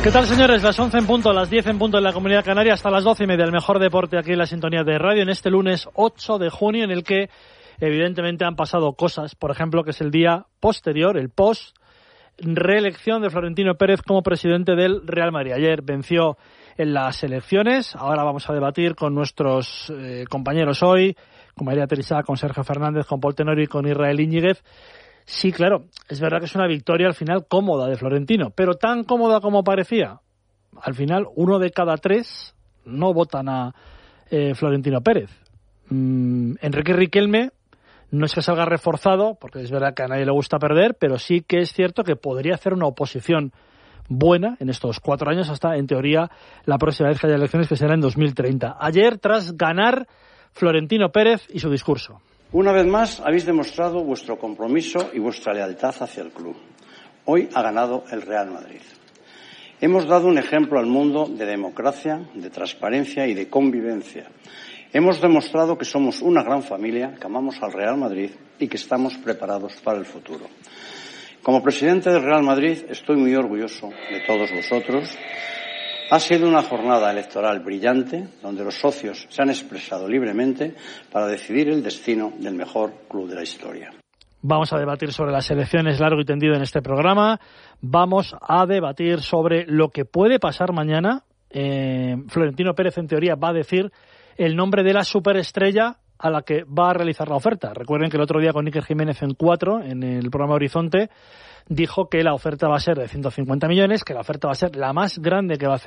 ¿Qué tal, señores? Las 11 en punto, las 10 en punto en la Comunidad Canaria, hasta las 12:30, el mejor deporte aquí en la sintonía de radio, en este lunes 8 de junio, en el que evidentemente han pasado cosas, por ejemplo, que es el día posterior, el post-reelección de Florentino Pérez como presidente del Real Madrid. Ayer venció en las elecciones, ahora vamos a debatir con nuestros compañeros hoy, con María Teresa, con Sergio Fernández, con Paul Tenorio y con Israel Íñiguez. Sí, claro, es verdad que es una victoria al final cómoda de Florentino, pero tan cómoda como parecía. Al final, 1 de cada 3 no votan a Florentino Pérez. Enrique Riquelme no es que salga reforzado, porque es verdad que a nadie le gusta perder, pero sí que es cierto que podría hacer una oposición buena en estos 4 años, hasta, en teoría, la próxima vez que haya elecciones, que será en 2030. Ayer, tras ganar, Florentino Pérez y su discurso. Una vez más habéis demostrado vuestro compromiso y vuestra lealtad hacia el club. Hoy ha ganado el Real Madrid. Hemos dado un ejemplo al mundo de democracia, de transparencia y de convivencia. Hemos demostrado que somos una gran familia, que amamos al Real Madrid y que estamos preparados para el futuro. Como presidente del Real Madrid estoy muy orgulloso de todos vosotros. Ha sido una jornada electoral brillante, donde los socios se han expresado libremente para decidir el destino del mejor club de la historia. Vamos a debatir sobre las elecciones largo y tendido en este programa. Vamos a debatir sobre lo que puede pasar mañana. Florentino Pérez, en teoría, va a decir el nombre de la superestrella a la que va a realizar la oferta. Recuerden que el otro día con Iker Jiménez en 4, en el programa Horizonte, dijo que la oferta va a ser de 150 millones, que la oferta va a ser la más grande que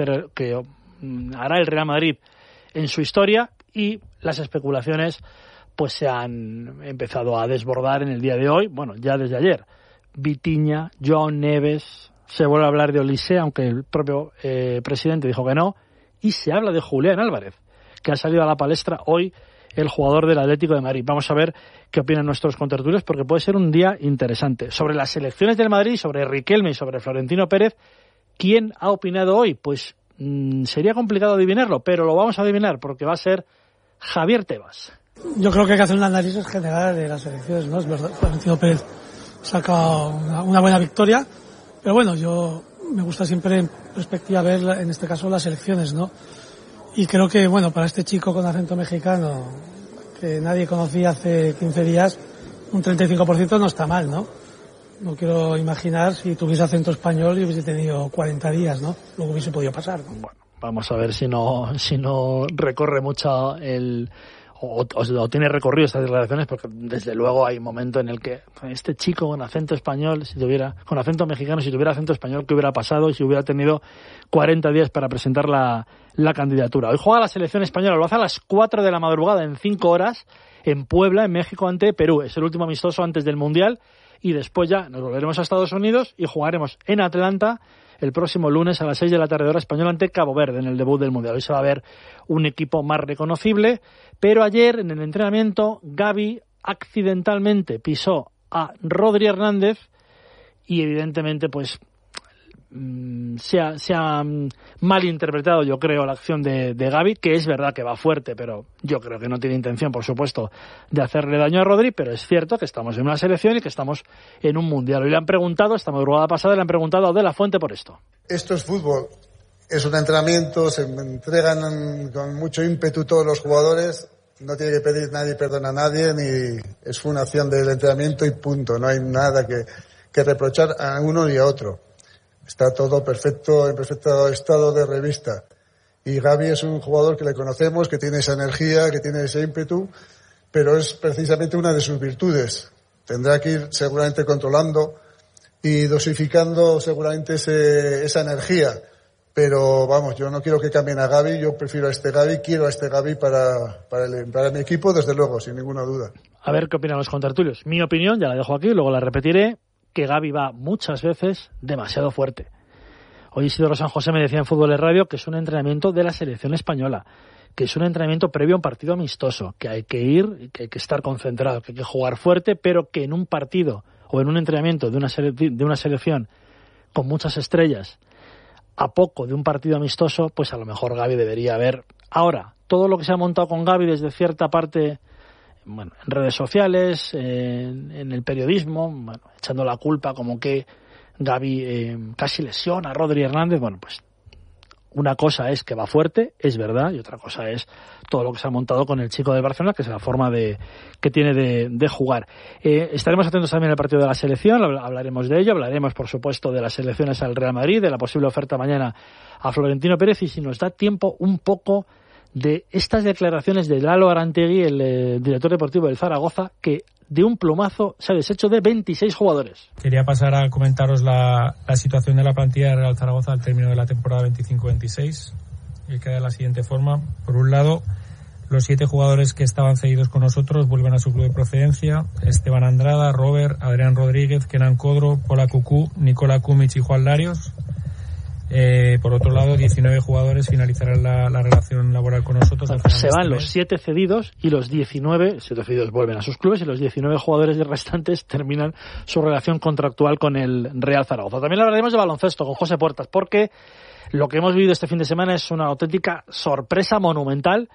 hará el Real Madrid en su historia, y las especulaciones pues se han empezado a desbordar en el día de hoy, bueno, ya desde ayer. Vitinha, Joao Neves, se vuelve a hablar de Olise, aunque el propio presidente dijo que no, y se habla de Julián Álvarez, que ha salido a la palestra hoy, el jugador del Atlético de Madrid. Vamos a ver qué opinan nuestros contertulios, porque puede ser un día interesante. Sobre las elecciones del Madrid, sobre Riquelme y sobre Florentino Pérez, ¿quién ha opinado hoy? Pues sería complicado adivinarlo, pero lo vamos a adivinar, porque va a ser Javier Tebas. Yo creo que hay que hacer un análisis general de las elecciones, ¿no? Es verdad, Florentino Pérez saca una buena victoria, pero bueno, yo me gusta siempre en perspectiva ver, en este caso, las elecciones, ¿no? Y creo que, bueno, para este chico con acento mexicano, que nadie conocía hace 15 días, un 35% no está mal, ¿no? No quiero imaginar si tuviese acento español y hubiese tenido 40 días, ¿no? Luego hubiese podido pasar, ¿no? Bueno, vamos a ver si no recorre mucho o tiene recorrido estas declaraciones, porque desde luego hay un momento en el que este chico con acento español, con acento mexicano, si tuviera acento español, ¿qué hubiera pasado? Y si hubiera tenido 40 días para presentar la candidatura. Hoy juega la selección española, lo hace a las 4 de la madrugada, en 5 horas, en Puebla, en México, ante Perú. Es el último amistoso antes del Mundial, y después ya nos volveremos a Estados Unidos y jugaremos en Atlanta el próximo lunes a las 6 de la tarde hora española ante Cabo Verde en el debut del Mundial. Hoy se va a ver un equipo más reconocible, pero ayer en el entrenamiento Gavi accidentalmente pisó a Rodri Hernández y evidentemente pues se ha malinterpretado, yo creo, la acción de Gavi, que es verdad que va fuerte, pero yo creo que no tiene intención, por supuesto, de hacerle daño a Rodri, pero es cierto que estamos en una selección y que estamos en un mundial. Hoy le han preguntado, esta madrugada pasada, le han preguntado a De La Fuente por esto. Esto es fútbol, es un entrenamiento, se entregan con mucho ímpetu todos los jugadores, no tiene que pedir nadie perdón a nadie, ni es una acción del entrenamiento y punto, no hay nada que reprochar a uno y a otro. Está todo perfecto, en perfecto estado de revista. Y Gavi es un jugador que le conocemos, que tiene esa energía, que tiene ese ímpetu, pero es precisamente una de sus virtudes. Tendrá que ir seguramente controlando y dosificando seguramente esa energía. Pero vamos, yo no quiero que cambien a Gavi, yo prefiero a este Gavi, quiero a este Gavi para mi equipo, desde luego, sin ninguna duda. A ver qué opinan los contertulios. Mi opinión, ya la dejo aquí, luego la repetiré, que Gavi va muchas veces demasiado fuerte. Hoy Isidoro San José me decía en Fútbol de Radio que es un entrenamiento de la selección española, que es un entrenamiento previo a un partido amistoso, que hay que ir, que hay que estar concentrado, que hay que jugar fuerte, pero que en un partido o en un entrenamiento de una selección con muchas estrellas, a poco de un partido amistoso, pues a lo mejor Gavi debería haber. Ahora, todo lo que se ha montado con Gavi desde cierta parte, bueno, en redes sociales, en el periodismo, bueno, echando la culpa como que Gavi casi lesiona a Rodri Hernández, bueno, pues Una cosa es que va fuerte, es verdad, y otra cosa es todo lo que se ha montado con el chico de Barcelona, que es la forma que tiene de jugar. Estaremos atentos también al partido de la selección, hablaremos de ello, hablaremos por supuesto de las elecciones al Real Madrid, de la posible oferta mañana a Florentino Pérez, y si nos da tiempo un poco de estas declaraciones de Lalo Arantegui, el director deportivo del Zaragoza, que de un plumazo se ha deshecho de 26 jugadores. Quería pasar a comentaros la situación de la plantilla de Real Zaragoza al término de la temporada 25-26, y queda de la siguiente forma. Por un lado, los 7 jugadores que estaban cedidos con nosotros vuelven a su club de procedencia: Esteban Andrada, Robert, Adrián Rodríguez, Kenan Codro, Pola Cucú, Nicola Kumic y Juan Larios. Por otro lado, 19 jugadores finalizarán la relación laboral con nosotros. Se van los 7 cedidos y los 7 cedidos vuelven a sus clubes, y los 19 jugadores restantes terminan su relación contractual con el Real Zaragoza. También hablaremos de baloncesto con José Puertas, porque lo que hemos vivido este fin de semana es una auténtica sorpresa monumental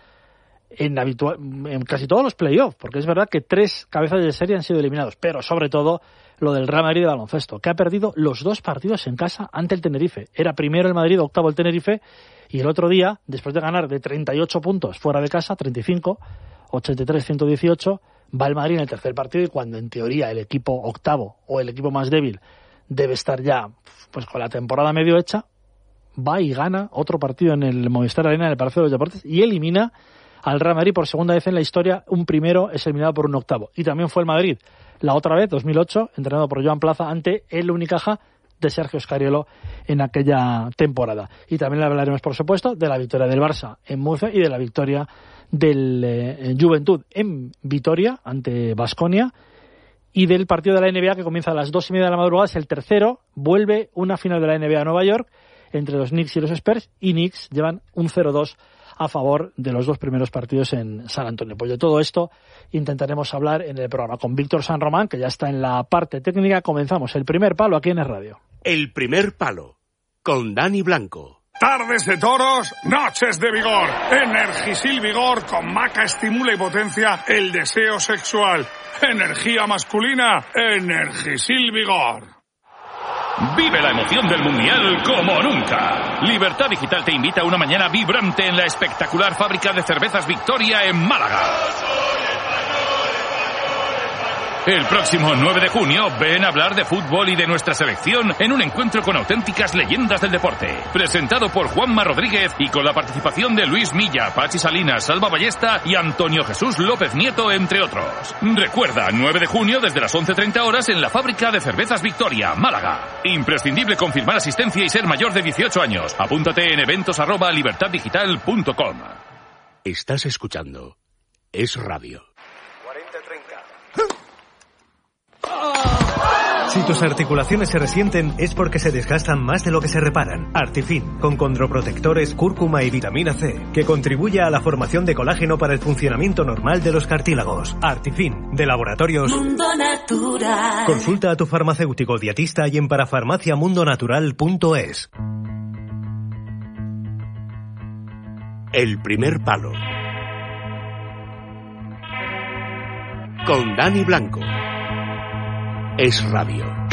en casi todos los playoffs, porque es verdad que 3 cabezas de serie han sido eliminados, pero sobre todo lo del Real Madrid de baloncesto, que ha perdido los 2 partidos en casa ante el Tenerife. Era primero el Madrid, octavo el Tenerife, y el otro día, después de ganar de 38 puntos fuera de casa, 35, 83-118, va el Madrid en el tercer partido, y cuando en teoría el equipo octavo o el equipo más débil debe estar ya pues con la temporada medio hecha, va y gana otro partido en el Movistar Arena, en el Palacio de los Deportes, y elimina al Real Madrid por segunda vez en la historia. Un primero es eliminado por un octavo. Y también fue el Madrid, la otra vez, 2008, entrenado por Joan Plaza, ante el Unicaja de Sergio Scariolo en aquella temporada. Y también le hablaremos, por supuesto, de la victoria del Barça en Murcia y de la victoria del Juventud en Vitoria ante Baskonia, y del partido de la NBA que comienza a las 2:30 de la madrugada. Es el tercero, vuelve una final de la NBA a Nueva York entre los Knicks y los Spurs, y Knicks llevan un 0-2 a favor de los 2 primeros partidos en San Antonio. Pues de todo esto intentaremos hablar en el programa con Víctor San Román, que ya está en la parte técnica. Comenzamos el primer palo aquí en Es Radio. El primer palo, con Dani Blanco. Tardes de toros, noches de vigor. Energisil Vigor con maca estimula y potencia el deseo sexual. Energía masculina, Energisil Vigor. Vive la emoción del Mundial como nunca. Libertad Digital te invita a una mañana vibrante en la espectacular fábrica de cervezas Victoria en Málaga. El próximo 9 de junio ven a hablar de fútbol y de nuestra selección en un encuentro con auténticas leyendas del deporte. Presentado por Juanma Rodríguez y con la participación de Luis Milla, Pachi Salinas, Salva Ballesta y Antonio Jesús López Nieto, entre otros. Recuerda, 9 de junio desde las 11:30 horas en la fábrica de cervezas Victoria, Málaga. Imprescindible confirmar asistencia y ser mayor de 18 años. Apúntate en eventos@libertaddigital.com. Estás escuchando Es Radio. Si tus articulaciones se resienten es porque se desgastan más de lo que se reparan. Artifin, con condroprotectores, cúrcuma y vitamina C, que contribuye a la formación de colágeno para el funcionamiento normal de los cartílagos. Artifin, de Laboratorios Mundo Natural. Consulta a tu farmacéutico dietista y en parafarmaciamundonatural.es. El primer palo, con Dani Blanco. Es Radio.